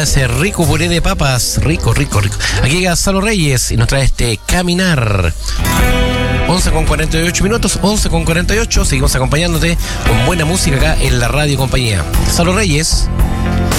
ese rico puré de papas. Rico. Aquí llega Salo Reyes y nos trae este Caminar. 11:48 minutos, 11:48. Seguimos acompañándote con buena música acá en la Radio Compañía. Salo Reyes.